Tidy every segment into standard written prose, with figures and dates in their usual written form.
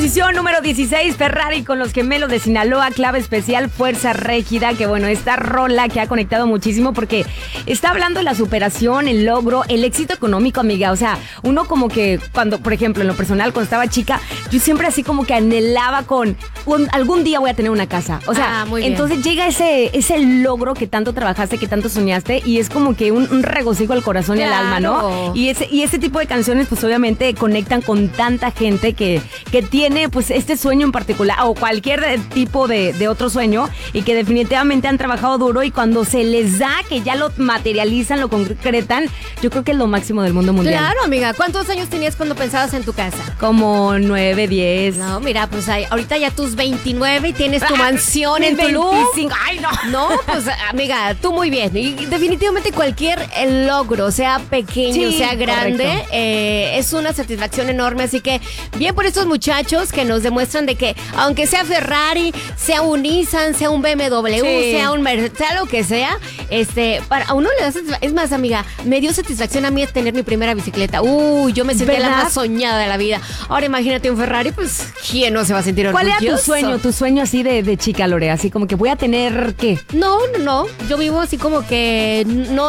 Posición número 16, Ferrari con los gemelos de Sinaloa, clave especial, fuerza rígida, que bueno, esta rola que ha conectado muchísimo porque está hablando de la superación, el logro, el éxito económico, amiga. O sea, uno como que cuando, por ejemplo, en lo personal, cuando estaba chica, yo siempre así como que anhelaba algún día voy a tener una casa. O sea, entonces llega ese logro que tanto trabajaste, que tanto soñaste, y es como que un regocijo al corazón y al alma, ¿no? Y ese tipo de canciones, pues obviamente conectan con tanta gente que tiene pues este sueño en particular o cualquier tipo de otro sueño y que definitivamente han trabajado duro y cuando se les da, que ya lo materializan, lo concretan, yo creo que es lo máximo del mundo mundial. Claro, amiga. ¿Cuántos años tenías cuando pensabas en tu casa? Como 9, 10. No, mira, pues ahorita ya tus 29 y tienes tu mansión en Tulum. 25. Ay, no. No, pues amiga, tú muy bien. Y definitivamente cualquier logro, sea pequeño, sea grande, es una satisfacción enorme. Así que bien por estos muchachos que nos demuestran de que aunque sea Ferrari, sea un Nissan, sea un BMW, sea un Mercedes, sea lo que sea, para uno le da satisfacción. Es más, amiga, me dio satisfacción a mí tener mi primera bicicleta. Yo me sentía la más soñada de la vida. Ahora imagínate un Ferrari, pues ¿quién no se va a sentir orgulloso? ¿Cuál era tu sueño así de chica, Lore? Así como que voy a tener ¿qué? No. Yo vivo así como que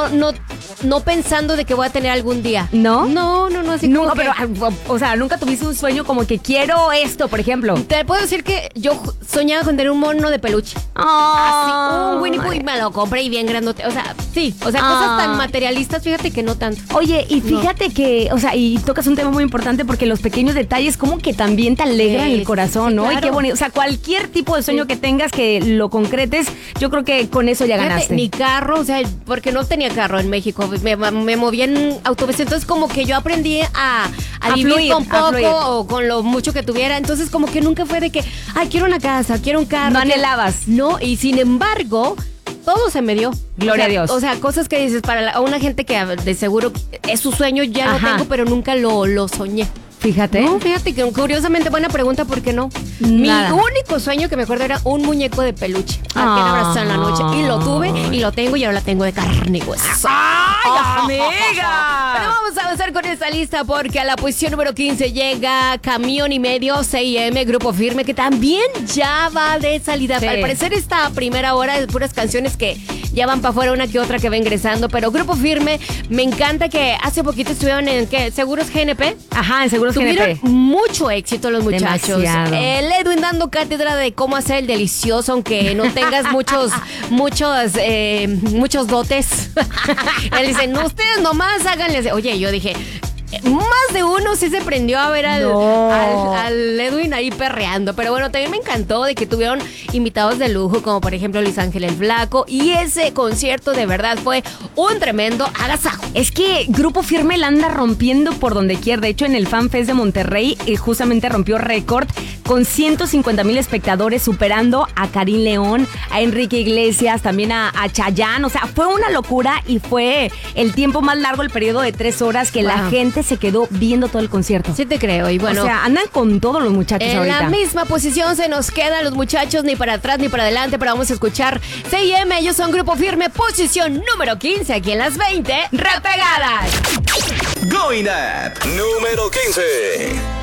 no pensando de que voy a tener algún día. ¿No? No, así como pero, o sea, nunca tuviste un sueño como que quiero esto, por ejemplo. Te puedo decir que yo soñaba con tener un mono de peluche. Así, un Winnie Pooh, y me lo compré y bien grandote. O sea, cosas tan materialistas, fíjate que no tanto. Oye, y fíjate que, o sea, y tocas un tema muy importante porque los pequeños detalles como que también te alegran el corazón, ¿no? Claro. Y qué bonito. O sea, cualquier tipo de sueño que tengas que lo concretes, yo creo que con eso ya ganaste. Ni carro, o sea, porque no tenía carro en México. Me movía en autobús. Entonces, como que yo aprendí a vivir fluir, con poco o con lo mucho que tuviera. Entonces, como que nunca fue de que, quiero una casa, quiero un carro. No anhelabas. No, y sin embargo, todo se me dio. Gloria a Dios. O sea, cosas que dices, para una gente que de seguro es su sueño, ya lo tengo, pero nunca lo soñé. Fíjate. No, fíjate que curiosamente buena pregunta, ¿por qué no? Nada. Mi único sueño que me acuerdo era un muñeco de peluche. A quien abrazar en la noche. Y lo tuve y lo tengo y ahora la tengo de carne y hueso. ¡Ay, amiga! Pero vamos a avanzar con esta lista porque a la posición número 15 llega Camión y Medio, 6M, Grupo Firme, que también ya va de salida. Sí. Al parecer esta primera hora de puras canciones que ya van para afuera, una que otra que va ingresando. Pero Grupo Firme, me encanta que hace poquito estuvieron en ¿Seguros GNP? Ajá, en Seguros Tuvieron GNP. mucho éxito los muchachos. Demasiado. El Edwin dando cátedra de cómo hacer el delicioso, aunque no tengas muchos dotes. Él dice, no, ustedes nomás háganles. Oye, yo dije, más de uno sí se prendió a ver al Edwin ahí perreando. Pero bueno, también me encantó de que tuvieron invitados de lujo, como por ejemplo Luis Ángel el Flaco. Y ese concierto de verdad fue un tremendo agasajo. Es que Grupo Firme la anda rompiendo por donde quiera. De hecho, en el Fan Fest de Monterrey justamente rompió récord con 150,000 espectadores, superando a Karim León, a Enrique Iglesias, también a Chayanne. O sea, fue una locura y fue el tiempo más largo, el periodo de 3 horas que la gente se quedó viendo todo el concierto. Sí te creo, y bueno. O sea, andan con todos los muchachos ahorita. En la misma posición se nos quedan los muchachos, ni para atrás ni para adelante, pero vamos a escuchar 6M, ellos son Grupo Firme, posición número 15, aquí en las 20 repegadas. Going Up, número 15.